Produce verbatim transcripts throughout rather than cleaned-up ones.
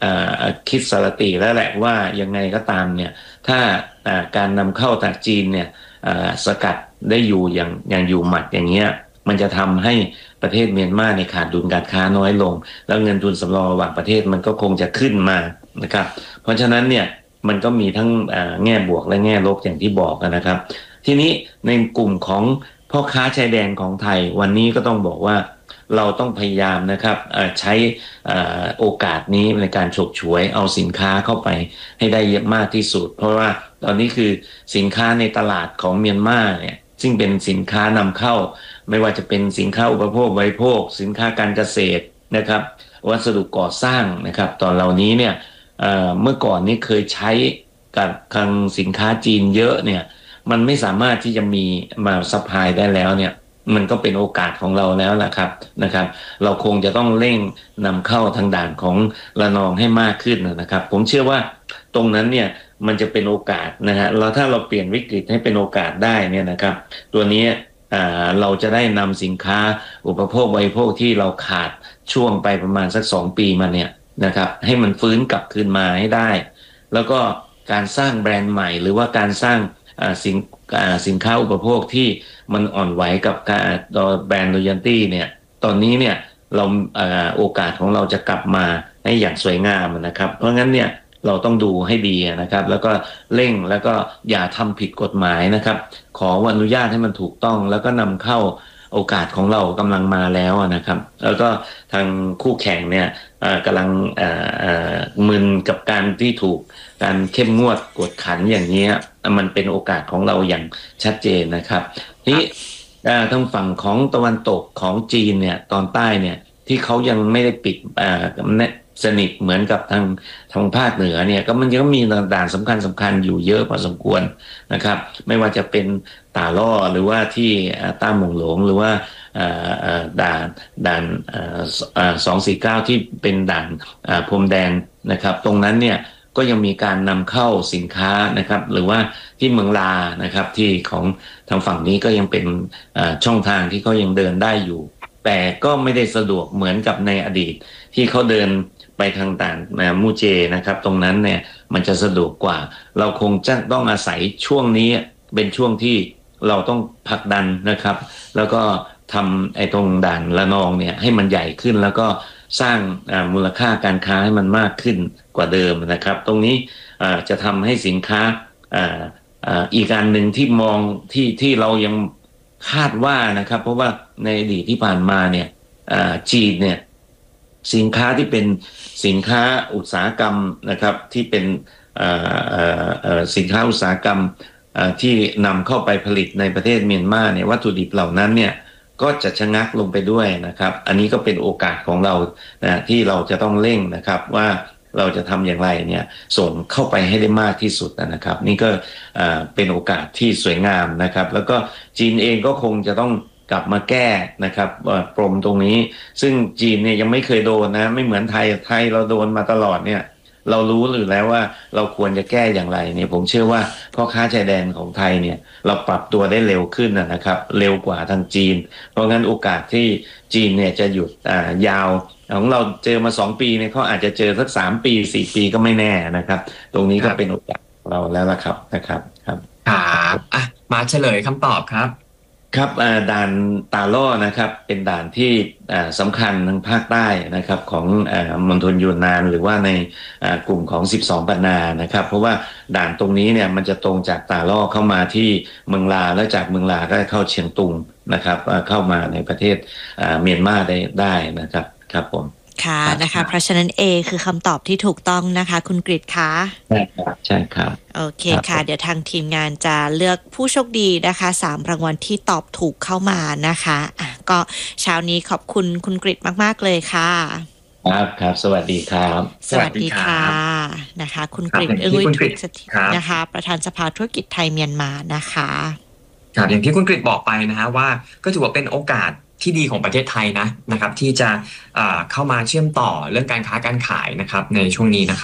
คิดสารติแล้วแหละว่ายังไงก็ตามเนี่ยถ้าการนำเข้าจากจีนเนี่ยสกัดได้อยู่อย่างอย่างอยู่หมัดอย่างเงี้ยมันจะทำให้ประเทศเมียนมาในขาดดุลการค้าน้อยลงแล้วเงินทุนสำรองระหว่างประเทศมันก็คงจะขึ้นมานะครับเพราะฉะนั้นเนี่ยมันก็มีทั้งแง่บวกและแง่ลบอย่างที่บอกนะครับทีนี้ในกลุ่มของพ่อค้าชายแดนของไทยวันนี้ก็ต้องบอกว่าเราต้องพยายามนะครับใช้โอกาสนี้ในการฉกฉวยเอาสินค้าเข้าไปให้ได้เยอะมากที่สุดเพราะว่าตอนนี้คือสินค้าในตลาดของเมียนมาเนี่ยซึ่งเป็นสินค้านำเข้าไม่ว่าจะเป็นสินค้าอุปโภคบริโภคสินค้าการเกษตรนะครับวัสดุก่อสร้างนะครับตอนเหล่านี้เนี่ยเอ่อเมื่อก่อนนี้เคยใช้กับทางสินค้าจีนเยอะเนี่ยมันไม่สามารถที่จะมีมาซัพพลายได้แล้วเนี่ยมันก็เป็นโอกาสของเราแล้วล่ะครับนะครับเราคงจะต้องเร่งนำเข้าทางด่านของระนองให้มากขึ้นนะครับผมเชื่อว่าตรงนั้นเนี่ยมันจะเป็นโอกาสนะฮะเราถ้าเราเปลี่ยนวิกฤตให้เป็นโอกาสได้เนี่ยนะครับตัวนี้เราจะได้นำสินค้าอุปโภคบริโภคที่เราขาดช่วงไปประมาณสักสองปีมาเนี่ยนะครับให้มันฟื้นกลับคืนมาให้ได้แล้วก็การสร้างแบรนด์ใหม่หรือว่าการสร้างสินสินค้าอุปโภคที่มันอ่อนไหวกับการแบรนด์โรยัลตี้เนี่ยตอนนี้เนี่ยเราโอกาสของเราจะกลับมาให้อย่างสวยงามนะครับเพราะงั้นเนี่ยเราต้องดูให้ดีนะครับแล้วก็เร่งแล้วก็อย่าทำผิดกฎหมายนะครับขออนุญาตให้มันถูกต้องแล้วก็นำเข้าโอกาสของเรากำลังมาแล้วนะครับแล้วก็ทางคู่แข่งเนี่ยกำลังมึนกับการที่ถูกการเข้มงวดกวดขันอย่างนี้มันเป็นโอกาสของเราอย่างชัดเจนนะครับที่ทางฝั่งของตะวันตกของจีนเนี่ยตอนใต้เนี่ยที่เขายังไม่ได้ปิดสนิทเหมือนกับทางทางภาคเหนือเนี่ยก็มันยังมีด่านสำคัญสำคัญอยู่เยอะพอสมควรนะครับไม่ว่าจะเป็นตาล่อหรือว่าที่ต้าหมงหลงหรือว่าด่านด่านสองสี่เก้าที่เป็นด่านพรมแดนนะครับตรงนั้นเนี่ยก็ยังมีการนำเข้าสินค้านะครับหรือว่าที่เมืองลานะครับที่ของทางฝั่งนี้ก็ยังเป็นช่องทางที่เขายังเดินได้อยู่แต่ก็ไม่ได้สะดวกเหมือนกับในอดีตที่เขาเดินไปทางต่างมูเจนะครับตรงนั้นเนี่ยมันจะสะดวกกว่าเราคงจะต้องอาศัยช่วงนี้เป็นช่วงที่เราต้องผลักดันนะครับแล้วก็ทำไอ้ตรงด่านละนองเนี่ยให้มันใหญ่ขึ้นแล้วก็สร้างมูลค่าการค้าให้มันมากขึ้นกว่าเดิมนะครับตรงนี้จะทำให้สินค้าอีกการหนึ่งที่มองที่ที่เรายังคาดว่านะครับเพราะว่าในอดีตที่ผ่านมาเนี่ยจีนเนี่ยสินค้าที่เป็นสินค้าอุตสาหกรรมนะครับที่เป็นสินค้าอุตสาหกรรมที่นำเข้าไปผลิตในประเทศเมียนมาเนี่ยวัตถุดิบเหล่านั้นเนี่ยก็จะชะงักลงไปด้วยนะครับอันนี้ก็เป็นโอกาสของเรานะที่เราจะต้องเร่งนะครับว่าเราจะทำอย่างไรเนี่ยส่งเข้าไปให้ได้มากที่สุดนะครับนี่ก็เป็นโอกาสที่สวยงามนะครับแล้วก็จีนเองก็คงจะต้องกลับมาแก้นะครับปมตรงนี้ซึ่งจีนเนี่ยยังไม่เคยโดนนะไม่เหมือนไทยไทยเราโดนมาตลอดเนี่ยเรารู้อยู่แล้วว่าเราควรจะแก้อย่างไรเนี่ยผมเชื่อว่าพ่อค้าชายแดนของไทยเนี่ยเราปรับตัวได้เร็วขึ้นนะครับเร็วกว่าทางจีนเพราะงั้นโอกาสที่จีนเนี่ยจะหยุดอ่ายาวของเราเจอมาสองปีเนี่ยเขาอาจจะเจอสักสามปีสี่ปีก็ไม่แน่นะครับตรงนี้ก็เป็นโอกาสของเราแล้วล่ะครับนะครับครับครับอ่ะมาเฉลยคำตอบครับครับด่านตาล่อนะครับเป็นด่านที่สำคัญทางภาคใต้นะครับของมณฑลยูนนานหรือว่าในกลุ่มของสิบสองปันนานะครับเพราะว่าด่านตรงนี้เนี่ยมันจะตรงจากตาล่อเข้ามาที่เมืองลาแล้วจากเมืองลาก็เข้าเชียงตุงนะครับเข้ามาในประเทศเมียนมาได้ได้นะครับครับผมค่ะนะคะเพราะฉะนั้น A คือคำตอบที่ถูกต้องนะคะคุณกฤษคะใช่ครับใช่ครับโอเคค่ะเดี๋ยวทางทีมงานจะเลือกผู้โชคดีนะคะสามรางวัลที่ตอบถูกเข้ามานะคะอ่ะก็เช้านี้ขอบคุณคุณกฤษมากๆเลยค่ะครับครับสวัสดีครับสวัสดีค่ะนะคะคุณกฤษเอื้อทุกสถิตนะคะประธานสภาธุรกิจไทยเมียนมานะคะครับอย่างที่คุณกฤษบอกไปนะฮะว่าก็ถือว่าเป็นโอกาสที่ดีของประเทศไทยนะนะครับที่จะเข้ามาเชื่อมต่อเรื่องการค้าการขายนะครับในช่วงนี้นะครับ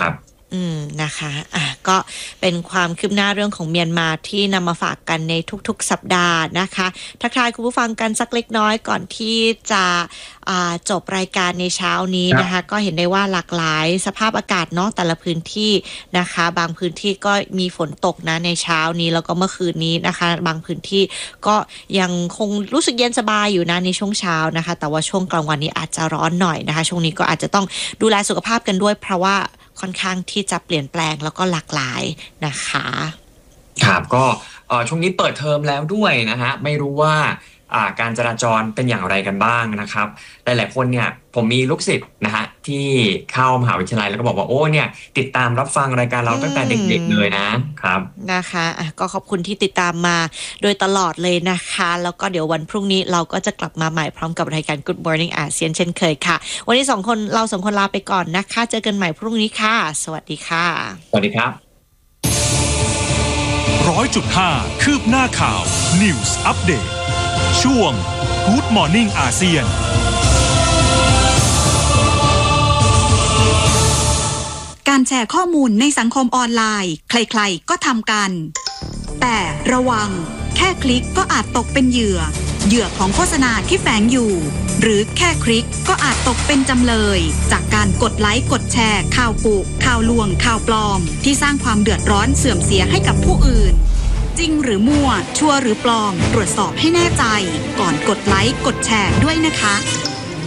อืมนะคะอ่ะก็เป็นความคืบหน้าเรื่องของเมียนมาที่นำมาฝากกันในทุกๆสัปดาห์นะคะทักทายคุณผู้ฟังกันสักเล็กน้อยก่อนที่จะจบรายการในเช้านี้นะคะก็เห็นได้ว่าหลากหลายสภาพอากาศเนาะแต่ละพื้นที่นะคะบางพื้นที่ก็มีฝนตกนะในเช้านี้แล้วก็เมื่อคืนนี้นะคะบางพื้นที่ก็ยังคงรู้สึกเย็นสบายอยู่นะในช่วงเช้านะคะแต่ว่าช่วงกลางวันนี้อาจจะร้อนหน่อยนะคะช่วงนี้ก็อาจจะต้องดูแลสุขภาพกันด้วยเพราะว่าค่อนข้างที่จะเปลี่ยนแปลงแล้วก็หลากหลายนะคะครับก็ช่วงนี้เปิดเทอมแล้วด้วยนะฮะไม่รู้ว่าการจราจรเป็นอย่างไรกันบ้างนะครับหลายๆคนเนี่ยผมมีลูกศิษย์นะฮะที่เข้ามหาวิทยาลัยแล้วก็บอกว่าโอ้เนี่ยติดตามรับฟังรายการเราตั้งแต่เด็กๆเลยนะครับนะคะอ่ะก็ขอบคุณที่ติดตามมาโดยตลอดเลยนะคะแล้วก็เดี๋ยววันพรุ่งนี้เราก็จะกลับมาใหม่พร้อมกับรายการ Good Morning อาเซียนเช่นเคยค่ะวันนี้สองคนเราสองคนลาไปก่อนนะคะเจอกันใหม่พรุ่งนี้ค่ะสวัสดีค่ะสวัสดีครับร้อยจุดห้าคืบหน้าข่าว News Update ช่วง Good Morning อาเซียนการแชร์ข้อมูลในสังคมออนไลน์ใครๆก็ทำกันแต่ระวังแค่คลิกก็อาจตกเป็นเหยื่อเหยื่อของโฆษณาที่แฝงอยู่หรือแค่คลิกก็อาจตกเป็นจำเลยจากการกดไลค์กดแชร์ข่าวกุข่าวลวงข่าวปลอมที่สร้างความเดือดร้อนเสื่อมเสียให้กับผู้อื่นจริงหรือมั่วชัวร์หรือปลอมตรวจสอบให้แน่ใจก่อนกดไลค์กดแชร์ด้วยนะคะ